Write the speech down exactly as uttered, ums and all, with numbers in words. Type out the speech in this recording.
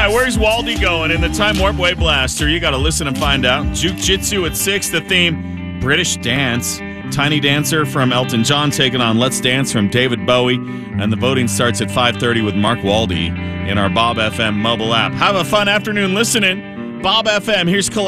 Yeah, where's Waldy going in the Time Warp Way Blaster? You got to listen and find out. Juke Jitsu at six, the theme, British Dance. Tiny Dancer from Elton John taking on Let's Dance from David Bowie. And the voting starts at five thirty with Mark Waldy in our Bob F M mobile app. Have a fun afternoon listening. Bob F M, here's Collect.